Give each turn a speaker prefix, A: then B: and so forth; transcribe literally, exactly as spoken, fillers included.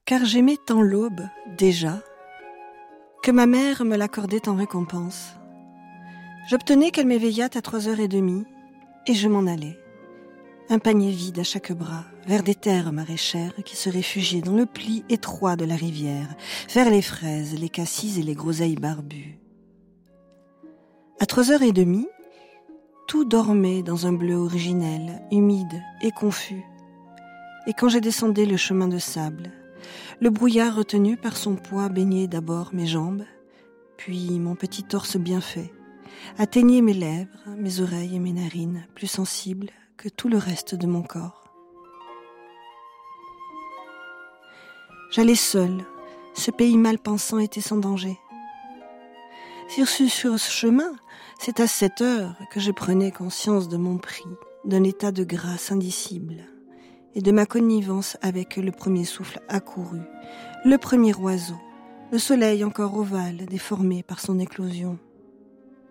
A: car j'aimais tant l'aube, déjà, que ma mère me l'accordait en récompense. J'obtenais qu'elle m'éveillât à trois heures et demie, et je m'en allais, un panier vide à chaque bras, vers des terres maraîchères qui se réfugiaient dans le pli étroit de la rivière, vers les fraises, les cassis et les groseilles barbues. À trois heures et demie, tout dormait dans un bleu originel, humide et confus. Et quand je descendais le chemin de sable, le brouillard retenu par son poids baignait d'abord mes jambes, puis mon petit torse bien fait, atteignait mes lèvres, mes oreilles et mes narines, plus sensibles que tout le reste de mon corps. J'allais seule, ce pays mal pensant était sans danger. Sur ce, sur ce chemin, c'est à cette heure que je prenais conscience de mon prix, d'un état de grâce indicible, et de ma connivence avec le premier souffle accouru, le premier oiseau, le soleil encore ovale déformé par son éclosion.